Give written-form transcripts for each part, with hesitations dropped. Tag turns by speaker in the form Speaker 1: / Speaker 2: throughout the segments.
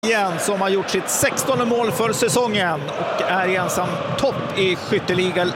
Speaker 1: Igen, som har gjort sitt 16:e mål för säsongen och är ensam topp i skytteligan.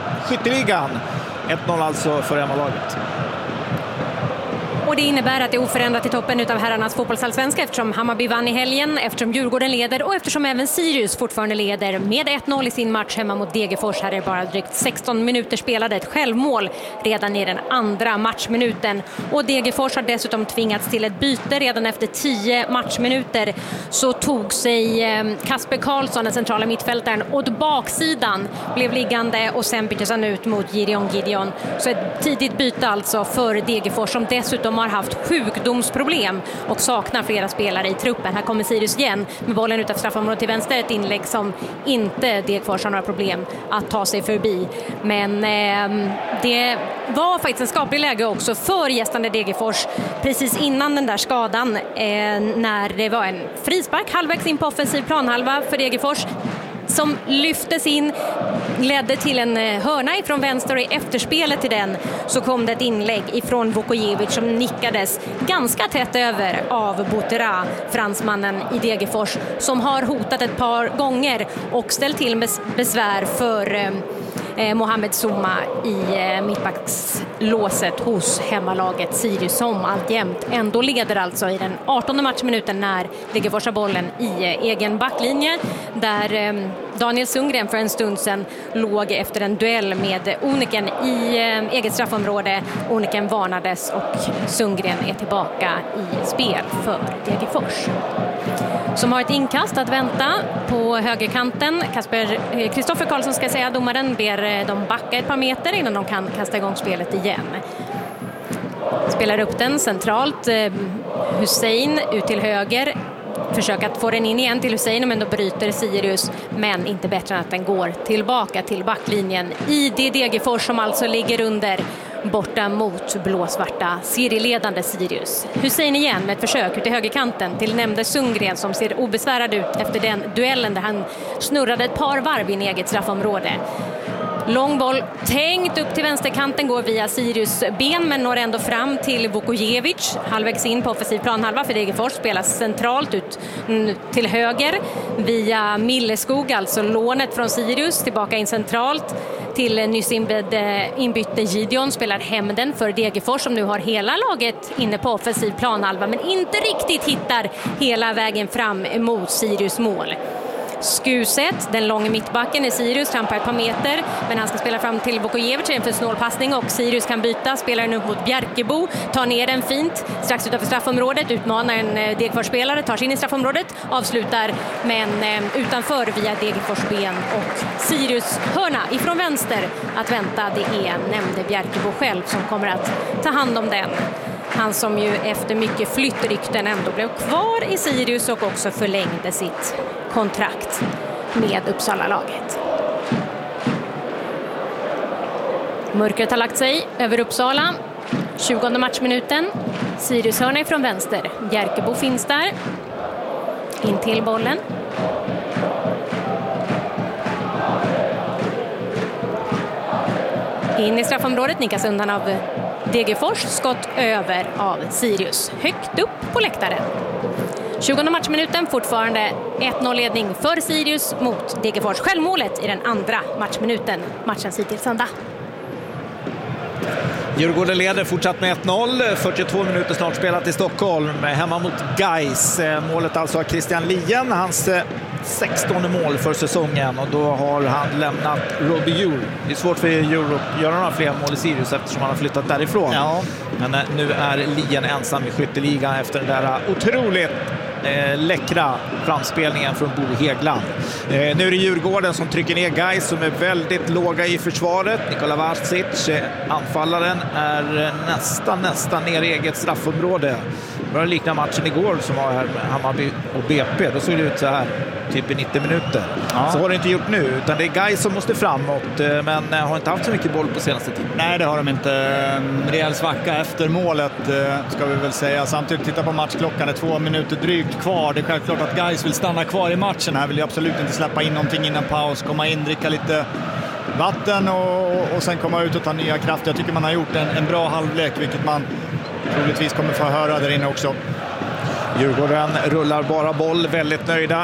Speaker 1: 1-0 alltså för hemmalaget.
Speaker 2: Och det innebär att det är oförändrat i toppen utav herrarnas fotbollsallsvenska eftersom Hammarby vann i helgen, eftersom Djurgården leder och eftersom även Sirius fortfarande leder med 1-0 i sin match hemma mot Degerfors. Här är bara drygt 16 minuter spelade, ett självmål redan i den andra matchminuten. Och Degerfors har dessutom tvingats till ett byte redan efter 10 matchminuter. Så tog sig Kasper Karlsson, den centrala mittfältaren, åt baksidan, blev liggande och sen byttes han ut mot Gideon. Så ett tidigt byte alltså för Degerfors som dessutom har haft sjukdomsproblem och saknar flera spelare i truppen. Här kommer Sirius igen med bollen utanför straffområdet till vänster, ett inlägg som inte Degerfors har några problem att ta sig förbi. Men det var faktiskt en skaplig läge också för gästande Degerfors precis innan den där skadan när det var en frispark halvvägs in på offensiv planhalva för Degerfors som lyftes in, ledde till en hörna ifrån vänster och i efterspelet till den så kom det ett inlägg ifrån Vukojevic som nickades ganska tätt över av Botera, fransmannen i Degerfors, som har hotat ett par gånger och ställt till med besvär för Mohamed Souma i mittbackslåset hos hemmalaget Sirius som alltjämt ändå leder alltså i den 18:e matchminuten när Degerfors har bollen i egen backlinje där Daniel Sundgren för en stund sedan låg efter en duell med Oniken i eget straffområde. Oniken varnades och Sundgren är tillbaka i spel för Degerfors. Som har ett inkast att vänta på högerkanten. Kristoffer Karlsson ska säga, domaren ber dem backa ett par meter innan de kan kasta igång spelet igen. Spelar upp den centralt. Hussein ut till höger. Försöker att få den in igen till Hussein men då bryter Sirius, men inte bättre än att den går tillbaka till backlinjen i det Degerfors som alltså ligger under borta mot blåsvarta serieledande Sirius. Hussein igen med ett försök ut i högerkanten till nämnde Sundgren som ser obesvärad ut efter den duellen där han snurrade ett par varv i eget straffområde. Lång boll tänkt upp till vänsterkanten, går via Sirius ben men når ändå fram till Vukojevic. Halvvägs in på offensiv planhalva för Degerfors, spelas centralt ut till höger via Milleskog, alltså lånet från Sirius, tillbaka in centralt till nyss inbytte Gideon, spelar hem den för Degerfors som nu har hela laget inne på offensiv planhalva men inte riktigt hittar hela vägen fram emot Sirius mål. Skuset, den långa mittbacken i Sirius, trampar ett par meter men han ska spela fram till Vukojevic för en snålpassning och Sirius kan byta, spelar nu mot Bjerkebo, tar ner den fint strax utanför straffområdet, utmanar en Degerfors-spelare, tar sig in i straffområdet, avslutar men utanför via Degerfors ben och Sirius hörna ifrån vänster att vänta. Det är nämnde Bjerkebo själv som kommer att ta hand om den. Han som ju efter mycket flyttrykten ändå blev kvar i Sirius och också förlängde sitt kontrakt med Uppsala-laget. Mörkret har lagt sig över Uppsala. 20:e matchminuten. Sirius hörna ifrån vänster. Bjerkebo finns där. In till bollen. In i straffområdet, nickas undan av Degerfors, skott över av Sirius. Högt upp på läktaren. 20:e matchminuten, fortfarande 1-0-ledning för Sirius mot Degerfors. Självmålet i den andra matchminuten. Matchens hittills ända.
Speaker 1: Djurgården leder fortsatt med 1-0. 42 minuter snart spelat i Stockholm. Hemma mot Gais. Målet alltså av Christian Lien. Hans 16:e mål för säsongen. Och då har han lämnat Robbie Djur. Det är svårt för Djur att göra några fler mål i Sirius eftersom han har flyttat därifrån. Ja. Men nu är Lien ensam i skytteligan efter den där otroligt läckra framspelningen från Bo Hegland. Nu är det Djurgården som trycker ner Gais som är väldigt låga i försvaret. Nikola Vasic, anfallaren, är nästan ner i eget straffområde. Det var liknande matchen igår som var här med Hammarby och BP. Då såg det ut så här typ i 90 minuter. Ja. Så har det inte gjort nu, utan det är Gais som måste framåt, men har inte haft så mycket boll på senaste tiden.
Speaker 3: Nej, det har de inte. Rejäl svacka efter målet ska vi väl säga. Samtidigt titta på matchklockan, är 2 minuter drygt kvar. Det är självklart att Gais vill stanna kvar i matchen. Här vill jag absolut inte släppa in någonting innan paus. Komma in, dricka lite vatten och sen komma ut och ta nya krafter. Jag tycker man har gjort en bra halvlek, vilket man troligtvis kommer få höra där inne också.
Speaker 1: Djurgården rullar bara boll, väldigt nöjda